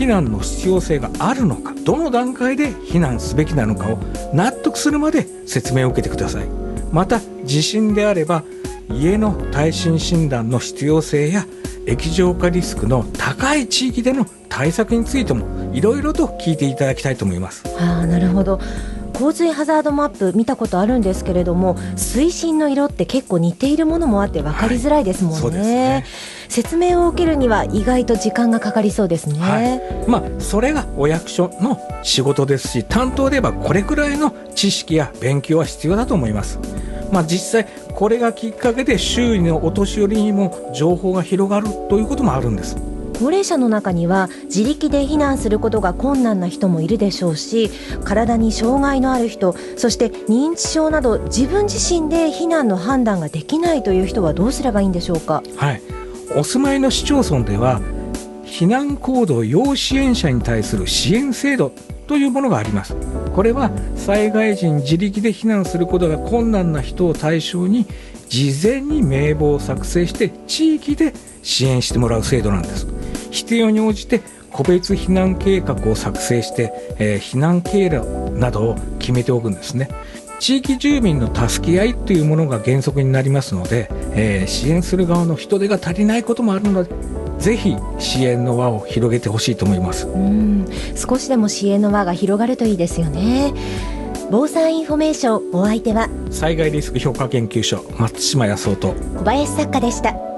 避難の必要性があるのか、どの段階で避難すべきなのかを納得するまで説明を受けてください。また地震であれば家の耐震診断の必要性や液状化リスクの高い地域での対策についてもいろいろと聞いていただきたいと思います。 なるほど。洪水ハザードマップ見たことあるんですけれども、水深の色って結構似ているものもあって分かりづらいですもんね。 そうですね。 説明を受けるには意外と時間がかかりそうですね。 それがお役所の仕事ですし、担当で言えばこれくらいの知識や勉強は必要だと思います。実際これがきっかけで周囲のお年寄りにも情報が広がるということもあるんです。 高齢者の中には自力で避難することが困難な人もいるでしょうし、体に障害のある人、そして認知症など自分自身で避難の判断ができないという人はどうすればいいんでしょうか。 お住まいの市町村では避難行動要支援者に対する支援制度というものがあります。これは災害時に自力で避難することが困難な人を対象に事前に名簿を作成して地域で支援してもらう制度なんです。必要に応じて個別避難計画を作成して、避難経路などを決めておくんですね。地域住民の助け合いというものが原則になりますので、支援する側の人手が足りないこともあるので、ぜひ支援の輪を広げてほしいと思います。 少しでも支援の輪が広がるといいですよね。防災インフォメーション、お相手は災害リスク評価研究所松島康夫と小林作家でした。